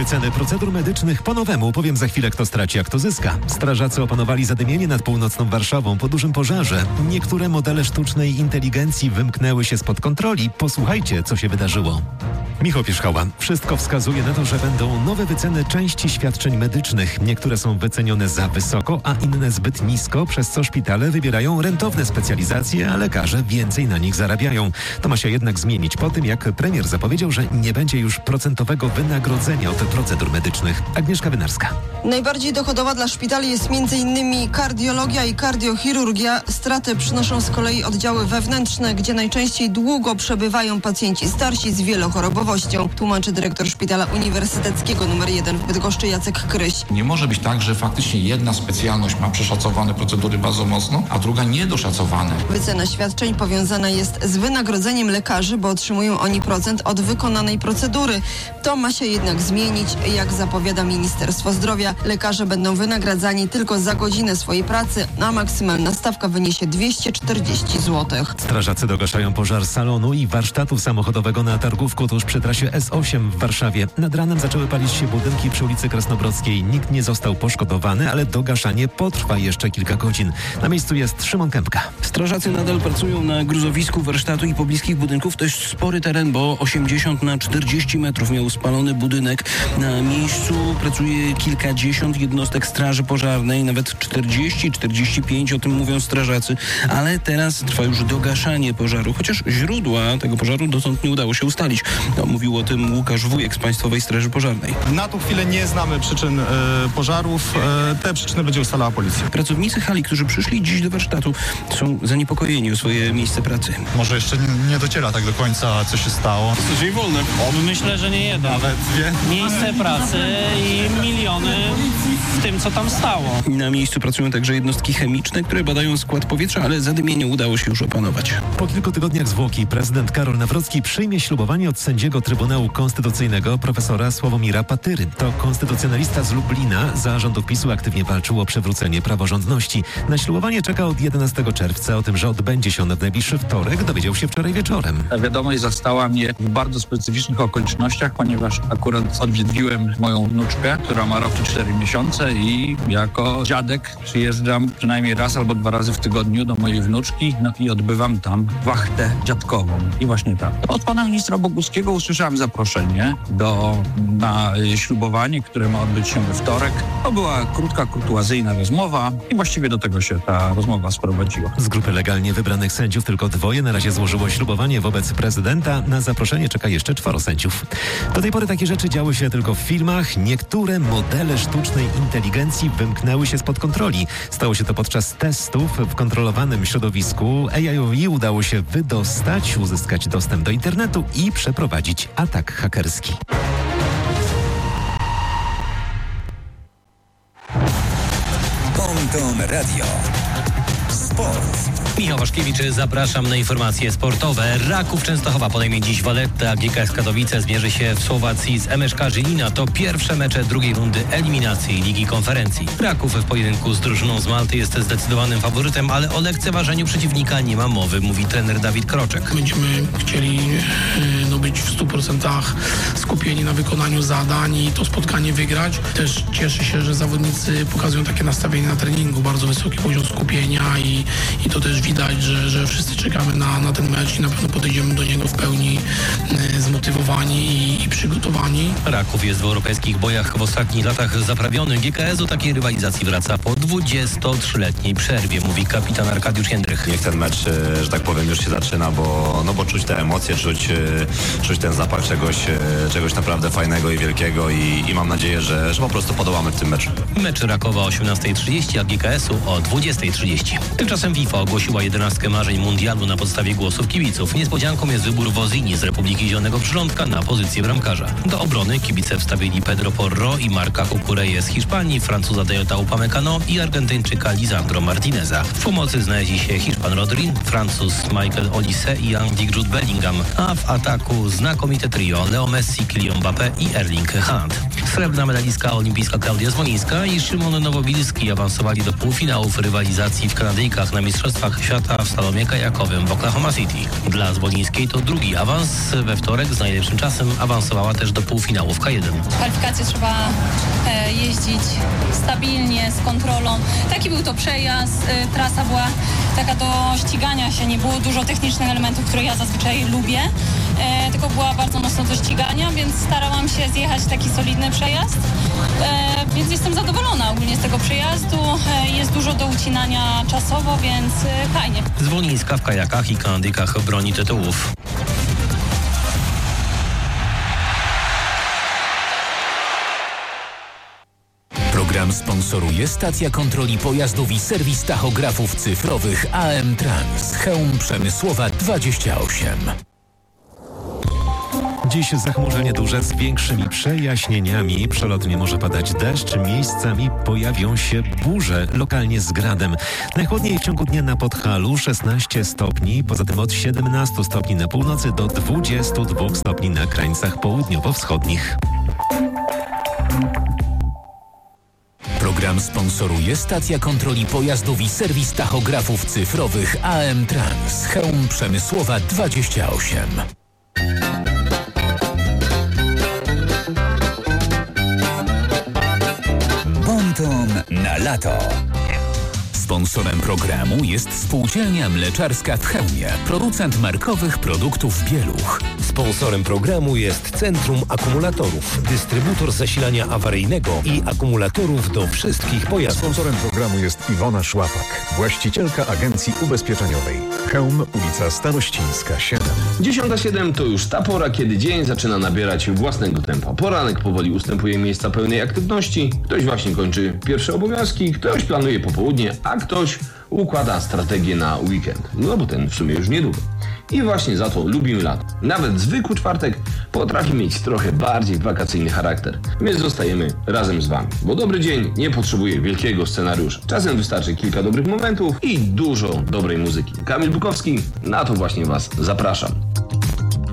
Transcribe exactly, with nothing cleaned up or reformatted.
wyceny procedur medycznych po nowemu. Powiem za chwilę, kto straci, a kto zyska. Strażacy opanowali zadymienie nad północną Warszawą po dużym pożarze. Niektóre modele sztucznej inteligencji wymknęły się spod kontroli. Posłuchajcie, co się wydarzyło. Michał Pierzchała. Wszystko wskazuje na to, że będą nowe wyceny części świadczeń medycznych. Niektóre są wycenione za wysoko, a inne zbyt nisko, przez co szpitale wybierają rentowne specjalizacje, a lekarze więcej na nich zarabiają. To ma się jednak zmienić po tym, jak premier zapowiedział, że nie będzie już procentowego wynagrodzenia od procedur medycznych. Agnieszka Wynarska. Najbardziej dochodowa dla szpitali jest m.in. kardiologia i kardiochirurgia. Straty przynoszą z kolei oddziały wewnętrzne, gdzie najczęściej długo przebywają pacjenci starsi z wielochorobowością, tłumaczy dyrektor Szpitala Uniwersyteckiego numer jeden w Bydgoszczy Jacek Kryś. Nie może być tak, że faktycznie jedna specjalność ma przeszacowane procedury bardzo mocno, a druga niedoszacowane. Wycena świadczeń powiązana jest z wynagrodzeniem lekarzy, bo otrzymują oni procent od wykonanej procedury. To ma się jednak zmienić, jak zapowiada Ministerstwo Zdrowia. Lekarze będą wynagradzani tylko za godzinę swojej pracy, a maksymalna stawka wyniesie dwieście czterdzieści złotych. Strażacy dogaszają pożar salonu i warsztatu samochodowego na Targówku tuż przy trasie S osiem w Warszawie. Nad ranem zaczęły palić się budynki przy ulicy Krasnobrodzkiej. Nikt nie został poszkodowany, ale dogaszanie potrwa jeszcze kilka godzin. Na miejscu jest Szymon Kępka. Strażacy nadal pracują na gruzowisku warsztatu i pobliskich budynków. To jest spory teren, bo osiemdziesiąt na czterdzieści metrów miał spalony budynek. Na miejscu pracuje kilkadziesiąt jednostek straży pożarnej, nawet czterdzieści czterdzieści pięć, o tym mówią strażacy. Ale teraz trwa już dogaszanie pożaru, chociaż źródła tego pożaru dotąd nie udało się ustalić. No, mówił o tym Łukasz Wujek z Państwowej Straży Pożarnej. Na tą chwilę nie znamy przyczyn e, pożarów. E, te przyczyny będzie ustalała policja. Pracownicy hali, którzy przyszli dziś do warsztatu, są zaniepokojeni o swoje miejsce pracy. Może jeszcze nie dociera tak do końca, co się stało. Dzień wolny. Myślę, że nie jeden. Nawet dwie. Miejsce pracy i miliony w tym, co tam stało. Na miejscu pracują także jednostki chemiczne, które badają skład powietrza, ale zadymienie udało się już opanować. Po kilku tygodniach zwłoki prezydent Karol Nawrocki przyjmie ślubowanie od sędziego Trybunału Konstytucyjnego profesora Sławomira Patyry. To konstytucjonalista z Lublina za rządów PiSu aktywnie walczył o przywrócenie praworządności. Na ślubowanie czeka od jedenastego czerwca. O tym, że odbędzie się one w najbliższy wtorek, dowiedział się wczoraj wieczorem. Ta wiadomość zastała mnie w bardzo specyficznych okolicznościach, ponieważ akurat odwiedziłem moją wnuczkę, która ma rok i cztery miesiące i jako dziadek przyjeżdżam przynajmniej raz albo dwa razy w tygodniu do mojej wnuczki, no i odbywam tam wachtę dziadkową. I właśnie tak. Od pana ministra Boguckiego usłyszałem zaproszenie do, na ślubowanie, które ma odbyć się we wtorek. To była krótka, kurtuazyjna rozmowa i właściwie do tego się ta rozmowa sprowadziła. Z grupy legalnie wybranych sędziów tylko dwoje na razie złożyło ślubowanie wobec prezydenta. Na zaproszenie czeka jeszcze czworo sędziów. Do tej pory takie rzeczy działy się tylko w filmach. Niektóre modele sztucznej inteligencji wymknęły się spod kontroli. Stało się to podczas testów w kontrolowanym środowisku. A I-owi udało się wydostać, uzyskać dostęp do internetu i przeprowadzić atak hakerski. Ponton Radio. Sport. Michał Waszkiewicz, zapraszam na informacje sportowe. Raków Częstochowa podejmie dziś Valletta, a G K S Katowice zmierzy się w Słowacji z M S K Żylina. To pierwsze mecze drugiej rundy eliminacji Ligi Konferencji. Raków w pojedynku z drużyną z Malty jest zdecydowanym faworytem, ale o lekceważeniu przeciwnika nie ma mowy, mówi trener Dawid Kroczek. Będziemy chcieli no, być w stu procentach skupieni na wykonaniu zadań i to spotkanie wygrać. Też cieszę się, że zawodnicy pokazują takie nastawienie na treningu, bardzo wysoki poziom skupienia i, i to też widać, że, że wszyscy czekamy na, na ten mecz i na pewno podejdziemy do niego w pełni e, zmotywowani i, i przygotowani. Raków jest w europejskich bojach w ostatnich latach zaprawiony. G K S do takiej rywalizacji wraca po dwudziestotrzyletniej przerwie, mówi kapitan Arkadiusz Jędrych. Niech ten mecz, że tak powiem, już się zaczyna, bo, no bo czuć te emocje, czuć, czuć ten zapach czegoś, czegoś naprawdę fajnego i wielkiego i, i mam nadzieję, że, że po prostu podołamy w tym meczu. Mecz Rakowa o osiemnastej trzydzieści, a G K S u o dwudziestej trzydzieści. Tymczasem FIFA ogłosiła jedenastkę marzeń mundialu na podstawie głosów kibiców. Niespodzianką jest wybór Wozini z Republiki Zielonego Przylądka na pozycję bramkarza. Do obrony kibice wstawili Pedro Porro i Marca Cucurella z Hiszpanii, Francuza Dayota Upamecano i Argentyńczyka Lisandro Martineza. W pomocy znaleźli się Hiszpan Rodri, Francuz Michael Olise i Anglik Jude Bellingham, a w ataku znakomite trio Leo Messi, Kylian Mbappé i Erling Haaland. Srebrna medalistka olimpijska Klaudia Zwolińska i Szymon Nowobilski awansowali do półfinałów rywalizacji w Kanadyjkach na Mistrzostwach Świata w slalomie kajakowym w Oklahoma City. Dla Zwolińskiej to drugi awans. We wtorek z najlepszym czasem awansowała też do półfinału w K jeden. Kwalifikacje trzeba e, jeździć stabilnie, z kontrolą. Taki był to przejazd. E, trasa była taka do ścigania się. Nie było dużo technicznych elementów, które ja zazwyczaj lubię. E, tylko była bardzo mocno do ścigania, więc starałam się zjechać taki solidny przejazd. E, więc jestem zadowolona ogólnie z tego przejazdu. E, jest dużo do ucinania czasowo, więc e, fajnie. Zwolińska w kajakach i Kanadyjkach broni tytułów. Program sponsoruje stacja kontroli pojazdów i serwis tachografów cyfrowych A M Trans. Chełm Przemysłowa dwadzieścia osiem. Dziś zachmurzenie duże z większymi przejaśnieniami. Przelotnie może padać deszcz. Miejscami pojawią się burze, lokalnie z gradem. Najchłodniej w ciągu dnia na Podhalu szesnaście stopni. Poza tym od siedemnastu stopni na północy do dwudziestu dwóch stopni na krańcach południowo-wschodnich. Program sponsoruje stacja kontroli pojazdów i serwis tachografów cyfrowych A M Trans. Chełm Przemysłowa dwadzieścia osiem. Bonton na lato. Sponsorem programu jest Spółdzielnia Mleczarska w Chełmie, producent markowych produktów Bieluch. Sponsorem programu jest Centrum Akumulatorów, dystrybutor zasilania awaryjnego i akumulatorów do wszystkich pojazdów. Sponsorem programu jest Iwona Szłapak, właścicielka agencji ubezpieczeniowej. Chełm, ulica Starościńska siedem. dziesiąta siedem to już ta pora, kiedy dzień zaczyna nabierać własnego tempa. Poranek powoli ustępuje miejsca pełnej aktywności. Ktoś właśnie kończy pierwsze obowiązki, ktoś planuje popołudnie, a ktoś układa strategię na weekend. No bo ten w sumie już niedługo. I właśnie za to lubimy lato. Nawet zwykły czwartek potrafi mieć trochę bardziej wakacyjny charakter. My zostajemy razem z wami, bo dobry dzień nie potrzebuje wielkiego scenariusza. Czasem wystarczy kilka dobrych momentów i dużo dobrej muzyki. Kamil Bukowski, na to właśnie was zapraszam.